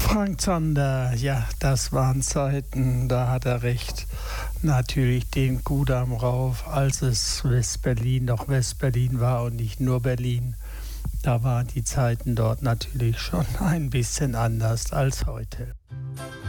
Frank Zander, ja, das waren Zeiten, da hat er recht. Natürlich den Kudamm rauf, als es West-Berlin noch West-Berlin war und nicht nur Berlin. Da waren die Zeiten dort natürlich schon ein bisschen anders als heute.